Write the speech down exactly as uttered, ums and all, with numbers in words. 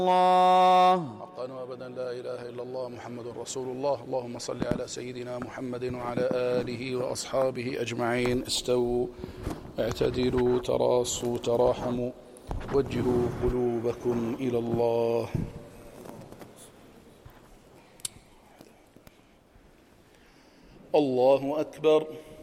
الله. حقا وأبدا لا إله إلا الله محمد رسول الله. اللهم صل على سيدنا محمد وعلى آله وأصحابه أجمعين. استووا، اعتدلوا، تراصوا، تراحموا، وجهوا قلوبكم إلى الله. الله أكبر.